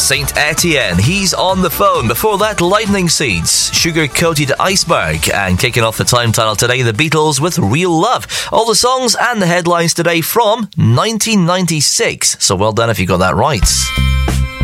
Saint Etienne, He's on the Phone. Before that, Lightning Seeds, Sugar Coated Iceberg. And kicking off the time tunnel today, the Beatles with Real Love. All the songs and the headlines today from 1996. So well done if you got that right.